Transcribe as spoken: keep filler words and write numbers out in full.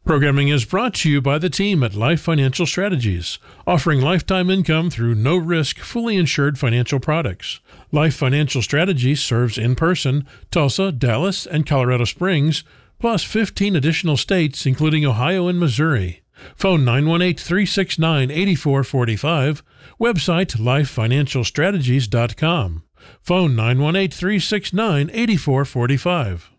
Programming is brought to you by the team at Life Financial Strategies, offering lifetime income through no-risk, fully insured financial products. Life Financial Strategies serves in person Tulsa, Dallas, and Colorado Springs, plus fifteen additional states, including Ohio and Missouri. Phone nine one eight, three six nine, eight four four five. Website life financial strategies dot com. Phone nine one eight, three six nine, eight four four five.